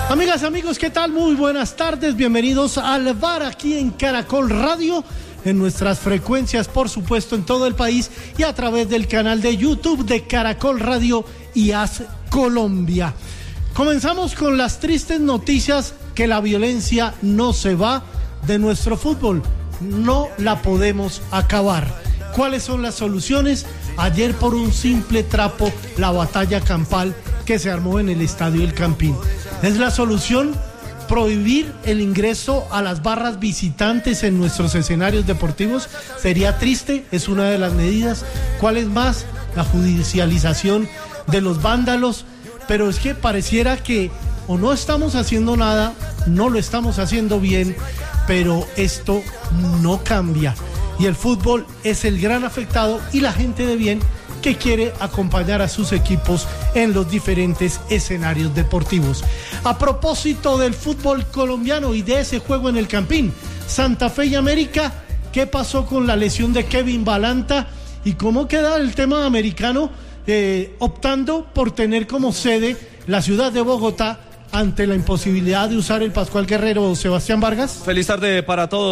Amigas, amigos, ¿qué tal? Muy buenas tardes, bienvenidos al VAR aquí en Caracol Radio, en nuestras frecuencias, por supuesto, en todo el país y a través del canal de YouTube de Caracol Radio y AS Colombia. Comenzamos con las tristes noticias que la violencia no se va de nuestro fútbol, no la podemos acabar. ¿Cuáles son las soluciones? Ayer por un simple trapo, la batalla campal que se armó en el Estadio El Campín. ¿Es la solución prohibir el ingreso a las barras visitantes en nuestros escenarios deportivos? Sería triste, es una de las medidas. ¿Cuál es más? La judicialización de los vándalos. Pero es que pareciera que o no estamos haciendo nada, no lo estamos haciendo bien, pero esto no cambia. Y el fútbol es el gran afectado y la gente de bien que quiere acompañar a sus equipos en los diferentes escenarios deportivos. A propósito del fútbol colombiano y de ese juego en el Campín, Santa Fe y América, ¿qué pasó con la lesión de Kevin Balanta? ¿Y cómo queda el tema americano optando por tener como sede la ciudad de Bogotá ante la imposibilidad de usar el Pascual Guerrero o Sebastián Vargas? Feliz tarde para todos.